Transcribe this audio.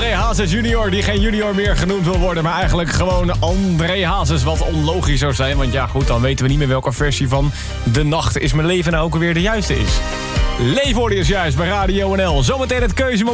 André Hazes junior, die geen junior meer genoemd wil worden, maar eigenlijk gewoon André Hazes, wat onlogisch zou zijn. Want ja goed, dan weten we niet meer welke versie van De Nacht is mijn leven nou ook alweer de juiste is. Leefwoorden is juist bij Radio NL. Zometeen het keuzemoment.